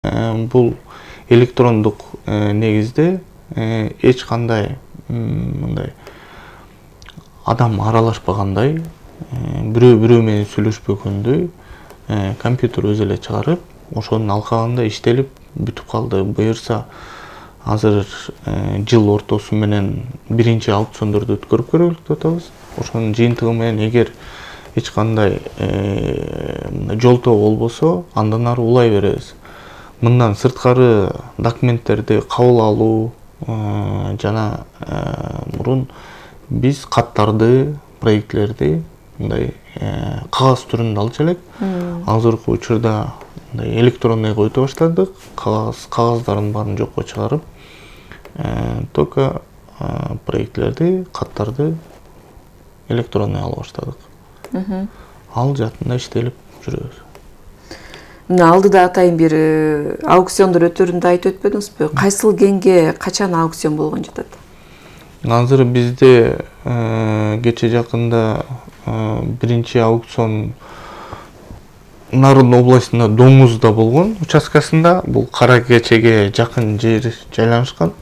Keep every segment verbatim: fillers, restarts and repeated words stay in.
Бул электрондук негизде эч кандай мындай адам аралашпагандай, бирөө бирөө менен сүйлөшпөгөндөй компьютер өзү эле чыгарып, ошонун алкагында иштелип бүтүп калды. Буюрса азыр жыл ортосу менен биринчи аукциондорду өткөрүп көрөлүк деп атабыз. Ошонун жыйынтыгы менен эгер эч кандай жолтоо болбосо, андан ары улай беребиз. Мындан сырткары документтерди кабыл алуу жана мурун биз каттарды, проектлерди мындай кагаз түрүндө алчу элек. Азыркы учурда электронный өтө баштадык. Кагаз кагаздардын баарын жокко чыгарып, только проектлерди, каттарды электронный ала баштадык. Ал жаатында иштелип жүрөбүз. Мына алдыда атайын бир аукциондор өтөрүндө айтып өтпөдүңүзбү? Кайсыл кенге качан аукцион болгон жатат? Азыр бизде кече жакында биринчи аукцион Нарын областында Доңузда болгон участкасында. Бул Кара Кечеге жакын жер жайланышкан.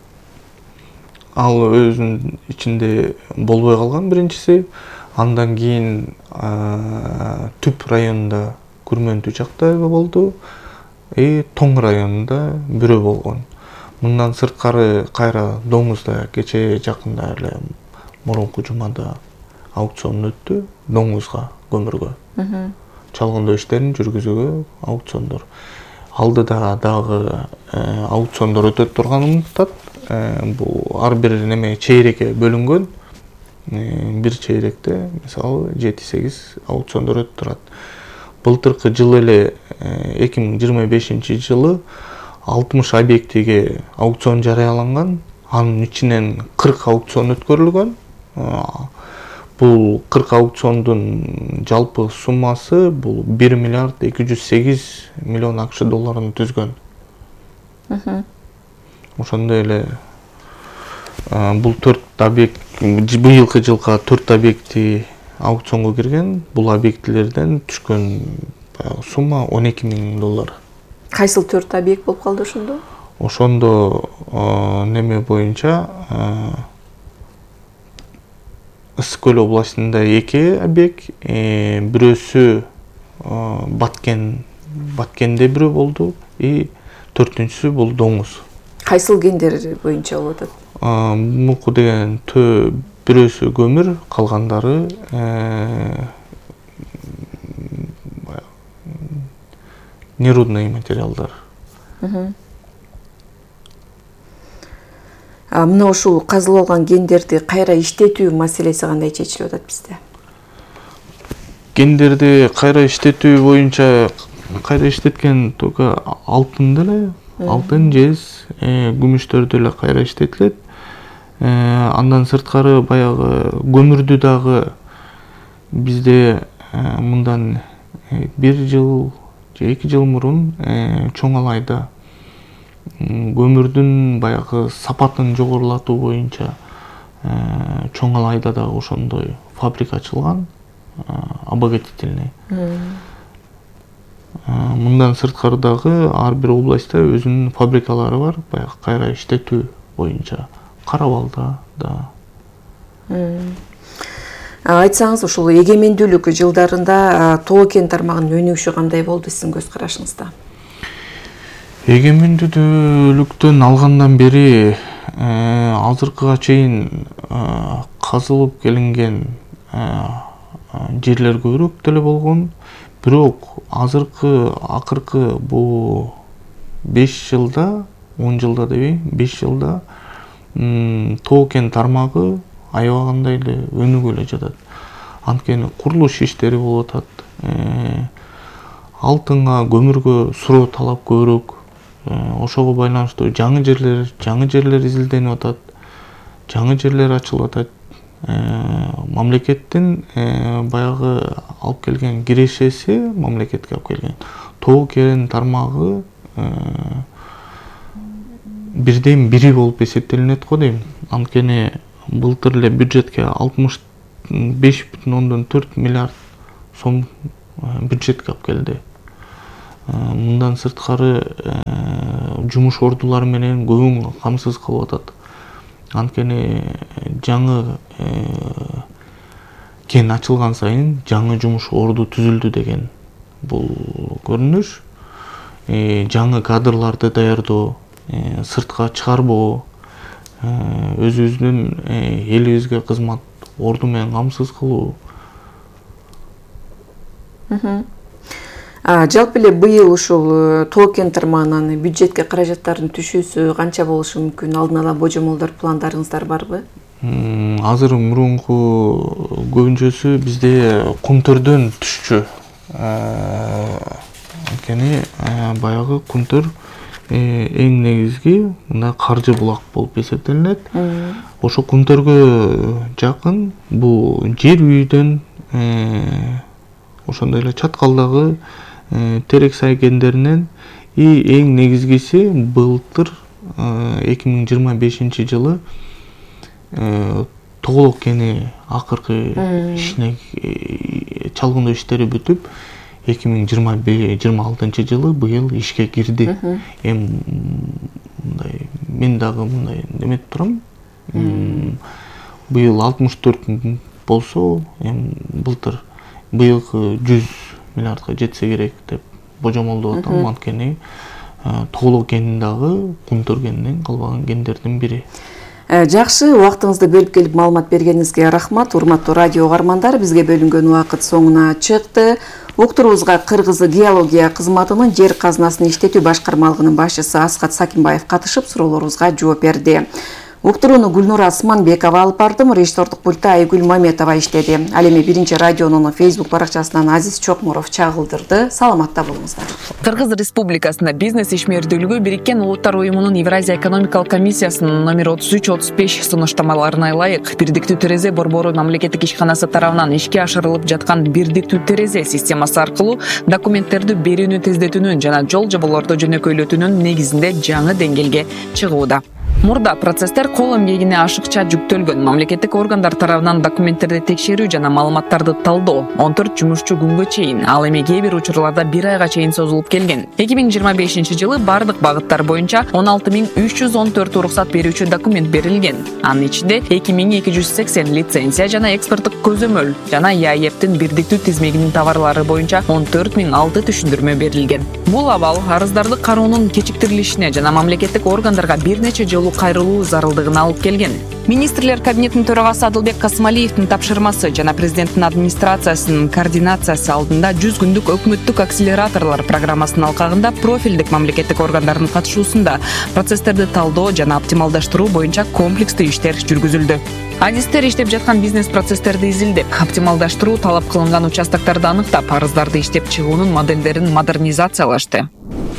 Ал өзүнүн ичинде болбой калган биринчиси. Андан кийин Түп районунда Күрмөнтү жакта болду. И Тоң районунда бирөө болгон. Мындан сырткары кайра Доңузда кече жакында эле мурунку жумада аукцион өттү. Доңузга көмүргө. Чалгындоо иштерин жүргүзүүгө аукциондор. Алдыда дагы аукциондор өтөт турганымызда, бул ар бир неме чейрекке бөлүнгөн. Бир чейректе мисалы жети сегиз аукциондор өтүп турат. Былтыркы жылы эле эки миң жыйырма бешинчи жылы алтымыш объектиге аукцион жарыяланган. Анын ичинен кырк аукцион өткөрүлгөн. Бул кырк аукциондун жалпы суммасы бул бир миллиард эки жүз сегиз миллион акш долларын түзгөн. Ошондой эле бул төрт объект быйылкы жылга төрт объекти аукционго кирген. Бул объектилерден түшкөн сумма он эки миң доллар. Кайсыл төрт объект болуп калды ошондо? Ошондо неме боюнча Ысык көл областында эки объект, бирөөсү Баткен, Баткенде бирөө болду, и төртүнчүсү бул Доңуз. Кайсыл кендер боюнча болуп атат? Муку деген төө бирөөсү көмүр, калгандары нерудный материалдар. Мына ушул казылып алган кендерди кайра иштетүү маселеси кандай чечилип атат бизде? Кендерди кайра иштетүү боюнча кайра иштеткен только алтын деле, алтын, жез, күмүштөрдү эле кайра иштетилет. Андан сырткары баягы көмүрдү дагы бизде мындан бир жыл же эки жыл мурун Чоң Алайда көмүрдүн баягы сапатын жогорулатуу боюнча Чоң Алайда да ошондой фабрика ачылган, обогатительный. Мындан сырткары дагы ар бир областта өзүнүн фабрикалары бар, баягы кайра иштетүү боюнча. Карабалда да. Айтсаңыз, ушул эгемендүүлүк жылдарында тоо кен тармагынын өнүгүшү кандай болду сиздин көз карашыңызда? Эгемендүүлүктөн алгандан бери азыркыга чейин казылып келинген жерлер көбүрөөк деле болгон. Бирок азыркы акыркы бул беш жылда, он жылда дебейм, беш жылда тоо кен тармагы аябагандай эле өнүгүп эле жатат. Анткени курулуш иштери болуп атат. Алтынга, көмүргө суроо талап көбүрөөк. Ошого байланыштуу жаңы жерлер, жаңы жерлер изилденип атат. Жаңы жерлер ачылып атат. Мамлекеттин баягы алып келген кирешеси, мамлекетке алып келген тоо кен тармагы бирден бири болуп эсептелинет го дейм. Анткени былтыр эле бюджетке алтымыш беш бүтүн ондон төрт миллиард сом бюджетке алып келди. Мындан сырткары жумуш ордулары менен көбүн камсыз кылып атат. Анткени жаңы кен ачылган сайын жаңы жумуш орду түзүлдү деген бул көрүнүш. Жаңы кадрларды даярдоо, сыртка чыгарбоо, өзүбүздүн элибизге кызмат орду менен камсыз кылуу. Жалпы эле быйыл ушул тоо кен тармагынан бюджетке каражаттардын түшүүсү канча болушу мүмкүн? Алдын ала божомолдор, пландарыңыздар барбы? Азыр мурунку көбүнчөсү бизде Кумтөрдөн түшчү. Анткени баягы Кумтөр эң негизги мына каржы булак болуп эсептелинет. Ошо Кумтөргө жакын бул жер үйдөн ошондой эле чаткалдагы терек сай кендеринен эң негизгиси былтыр эки миң жыйырма бешинчи жылы Тоголок кени акыркы ишине чалгындоо иштери бүтүп эки миң жыйырма алтынчы жылы быйыл ишке кирди. Эми мындай мен дагы мындай неметип турам. Быйыл алтымыш төрт болсо, эми былтыр быйылкы жүз миллиардка жетсе керек деп божомолдоп атам. Анткени Тоголок кени дагы Кумтөр кенинен калбаган кендердин бири. Жакшы, убактыңызды бөлүп келип маалымат бергениңизге рахмат. Урматтуу радио угармандар, бизге бөлүнгөн убакыт соңуна чыкты. Уктуруубузга Кыргыз геология кызматынын жер казынасын иштетүү башкармалыгынын башчысы Аскат Сакинбаев катышып, суроолорубузга жооп берди. Уктурууну Гүлнура Асманбекова алып бардым, режиссердук пультта Айгүл Маметова иштеди. Ал эми биринчи радионун Facebook баракчасынан Азиз Чокмуров чагылдырды. Саламатта болуңуздар. Кыргыз Республикасында бизнес ишмердүүлүгү Бириккен Улуттар уюмунун Евразия экономикалык комиссиясынын номер отуз үч отуз беш сунуштамаларына ылайык бирдиктүү терезе борбору мамлекеттик ишканасы тарабынан ишке ашырылып жаткан бирдиктүү терезе системасы аркылуу документтерди берүүнү тездетүүнүн жана жол жоболорду жөнөкөйлөтүүнүн негизинде жаңы деңгээлге чыгууда. Мурда процесстер кол эмгегине ашыкча жүктөлгөн. Мамлекеттик органдар тарабынан документтерди текшерүү жана маалыматтарды талдоо он төрт жумушчу күнгө чейин, ал эми кээ бир учурларда бир айга чейин созулуп келген. эки миң жыйырма бешинчи жылы бардык багыттар боюнча он алты миң үч жүз он төрт уруксат берүүчү документ берилген. Анын ичинде эки миң эки жүз сексен лицензия жана экспорттук көзөмөл жана ЯЭПтин бирдиктүү тизмегинин товарлары боюнча он төрт миң алты түшүндүрмө берилген. Бул абал арыздарды кароонун кечиктирилишине жана мамлекеттик органдарга бир нече жолу кайрылуу зарылдыгына алып келген. Министрлер кабинетинин төрагасы Адылбек Касымалиевдин тапшырмасы жана президенттин администрациясынын координациясы алдында жүз күндүк өкмөттүк акселераторлор программасынын алкагында профилдик мамлекеттик органдардын катышуусунда процесстерди талдоо жана оптималдаштыруу боюнча комплекстүү иштер жүргүзүлдү. Адистер иштеп жаткан бизнес процесстерди изилдеп, оптималдаштыруу талап кылынган участокторду аныктап, арыздарды иштеп чыгуунун моделдерин модернизациялашты.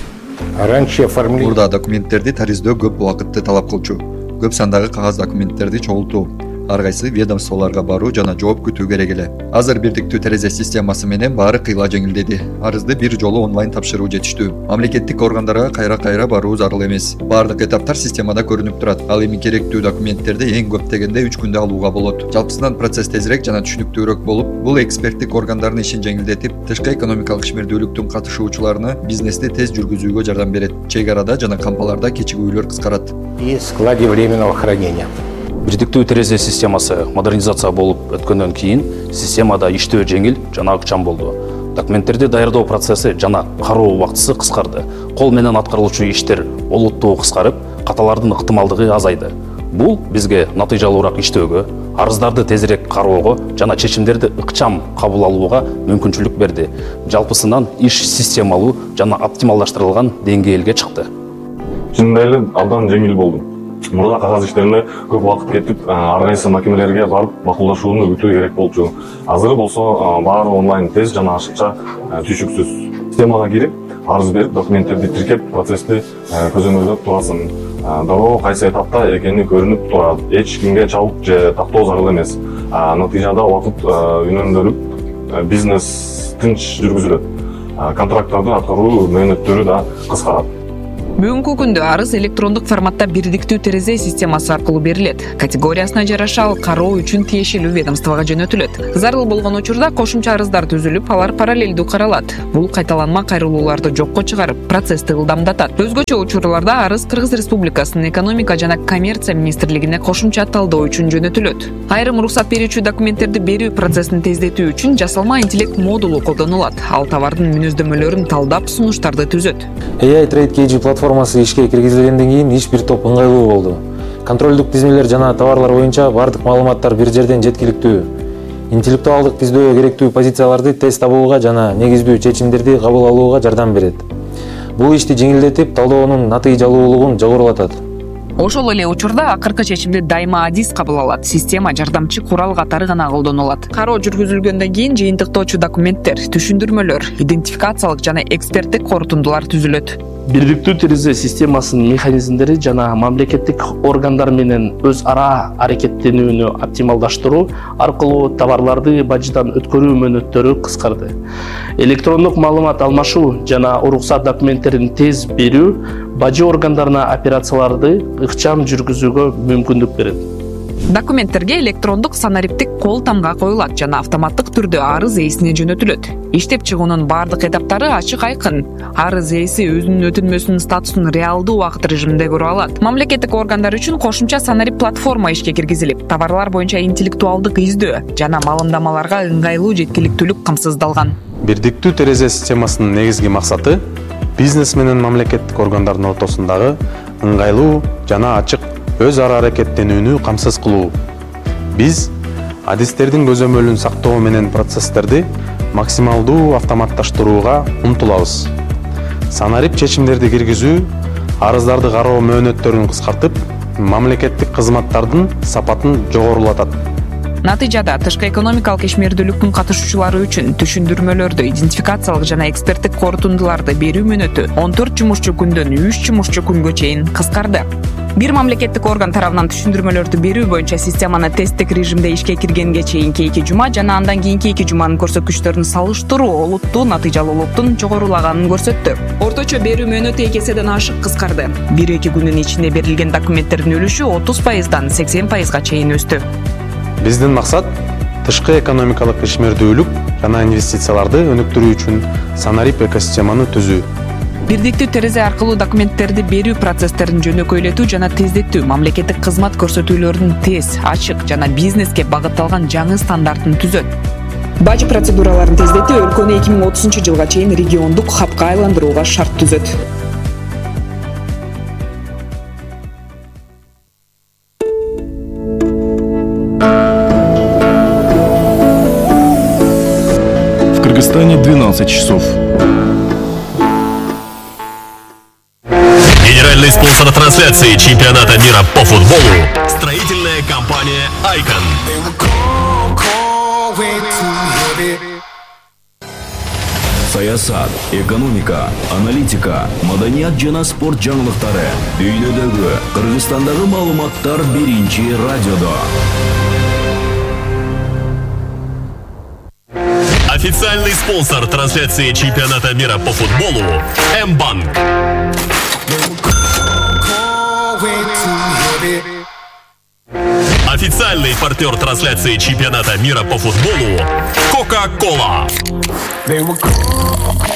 Мурда документтерди тариздөө көп убакытты талап кылчу. Көп сандагы кагаз документтерди чогултуу, ар кайсы ведомстволорго баруу жана жооп күтүү керек эле. Азыр бирдиктүү терезе системасы менен баары кыйла жеңилдеди. Арызды бир жолу онлайн тапшыруу жетиштүү. Мамлекеттик органдарга кайра-кайра баруу зарыл эмес. Баардык этаптар системада көрүнүп турат. Ал эми керектүү документтерди эң көп дегенде үч күндө алууга болот. Жалпысынан процесс тезирээк жана түшүнүктүүрөөк болуп, бул эксперттик органдардын ишин жеңилдетип, тышкы экономикалык ишмердүүлүктүн катышуучуларына бизнести тез жүргүзүүгө жардам берет. Чек арада жана кампаларда кечигүүлөр кыскарат. И складе временного хранения. Бирдиктүү терезе системасы модернизация болуп өткөндөн кийин системада иштөө жеңил жана ыкчам болду. Документтерди даярдоо процесси жана кароо убактысы кыскарды. Кол менен аткарылуучу иштер олуттуу кыскарып, каталардын ыктымалдыгы азайды. Бул бизге натыйжалуураак иштөөгө, арыздарды тезирээк кароого жана чечимдерди ыкчам кабыл алууга мүмкүнчүлүк берди. Жалпысынан иш системалуу жана оптималдаштырылган деңгээлге чыкты. Чындап эле абдан жеңил болду. Мурда кагаз иштерине көп убакыт кетип, ар кайсы макинелерге барып макулдашууну күтүү керек болчу. Азыр болсо баары онлайн тез жана ашыкча, түшүксүз. Системага кирип, арыз берип, документтерди тиркеп, процессти көзөмөлдөп турасың. Дароо кайсы этапта экени көрүнүп турат. Эч кимге чабык же тактоо зарыл эмес. Натыйжада убакыт үнөмдөлүп, бизнес тынч жүргүзүлөт. Контракттарды аткаруу мөөнөттөрү да кыскарат. Бүгүнкү күндө арыз электрондук форматта бирдиктүү терезе системасы аркылуу берилет. Категориясына жараша ал кароо үчүн тиешелүү ведомствого жөнөтүлөт. Зарыл болгон учурда кошумча арыздар түзүлүп, алар параллелдүү каралат. Бул кайталанма кайрылууларды жокко чыгарып, процессти ылдамдатат. Өзгөчө учурларда арыз Кыргыз Республикасынын экономика жана коммерция министрлигине кошумча талдоо үчүн жөнөтүлөт. Айрым уруксат берүүчү документтерди берүү процессин тездетүү үчүн жасалма интеллект модулу колдонулат. Ал товардын мүнөздөмөлөрүн талдап, сунуштарды түзөт. эй ай Trade кей джи платформасы ишке киргизилгенден кийин иш бир топ ыңгайлуу болду. Контролдук тизмелер жана товарлар боюнча бардык маалыматтар бир жерден жеткиликтүү. Интеллектуалдык тиздөө керектүү позицияларды тез табууга жана негиздүү чечимдерди кабыл алууга жардам берет. Бул ишти жеңилдетип, талдоонун натыйжалуулугун жогорулатат. Ошол эле учурда акыркы чечимди дайыма адис кабыл алат. Система жардамчы курал катары гана колдонулат. Кароо жүргүзүлгөндөн кийин жыйынтыктоочу документтер, түшүндүрмөлөр, идентификациялык жана эксперттик корутундулар түзүлөт. Бирдиктүү терезе системасынын механизмдери жана мамлекеттик органдар менен өз ара аракеттенүүнү оптималдаштыруу аркылуу товарларды бажыдан өткөрүү мөөнөттөрү кыскарды. Электрондук маалымат алмашуу жана уруксат документтерин тез берүү бажы органдарына операцияларды ыкчам жүргүзүүгө мүмкүндүк берет. Документтерге электрондук санариптик кол тамга коюлат жана автоматтык түрдө арыз ээсине жөнөтүлөт. Иштеп чыгуунун бардык этаптары ачык айкын. Арыз ээси өзүнүн өтүнмөсүнүн статусун реалдуу убакыт режиминде көрө алат. Мамлекеттик органдар үчүн кошумча санарип платформа ишке киргизилип, товарлар боюнча интеллектуалдык издөө жана маалымдамаларга ыңгайлуу жеткиликтүүлүк камсыздалган. Бирдиктүү терезе системасынын негизги максаты бизнес менен мамлекеттик органдардын ортосундагы ыңгайлуу жана ачык өз ара аракеттенүүнү камсыз кылуу. Биз адистердин көзөмөлүн сактоо менен процесстерди максималдуу автоматташтырууга умтулабыз. Санарип чечимдерди киргизүү арыздарды кароо мөөнөттөрүн кыскартып, мамлекеттик кызматтардын сапатын жогорулатат. Натыйжада тышкы экономикалык ишмердүүлүктүн катышуучулары үчүн түшүндүрмөлөрдү, идентификациялык жана эксперттик корутундуларды берүү мөөнөтү он төрт жумушчу күндөн үч жумушчу күнгө чейин кыскарды. Бир мамлекеттик орган тарабынан түшүндүрмөлөрдү берүү боюнча системаны тесттик режимде ишке киргенге чейинки эки жума жана андан кийинки эки жуманын көрсөткүчтөрүн салыштыруу олуттуу натыйжалуулуктун жогорулаганын көрсөттү. Орточо берүү мөөнөтү эки эседен ашык кыскарды. бир эки күнүн ичинде берилген документтердин үлүшү отуз пайыздан сексен пайызга чейин өстү. Биздин максат тышкы экономикалык ишмердүүлүк жана инвестицияларды өнүктүрүү үчүн санарип экосистеманы түзүү. Бирдиктүү терезе аркылуу документтерди берүү процесстерин жөнөкөйлөтүү жана тездетүү, мамлекеттик кызмат көрсөтүүлөрүнүн тез, ачык жана бизнеске багытталган жаңы стандартын түзөт. Бажы процедураларын тездетүү өлкөнү эки миң отузунчу жылга чейин региондук хабка айландырууга шарт түзөт. В Кыргызстане двенадцать часов. Генеральный спонсор трансляции чемпионата мира по футболу – строительная компания «Айкон». Саясат, экономика, аналитика, маданият жана спорт жаңылыктары, дүйнөдөгү, Кыргызстандагы маалыматтар биринчи радиодо. Официальный спонсор трансляции чемпионата мира по футболу – М-банк. Официальный партнер трансляции чемпионата мира по футболу – Кока-Кола.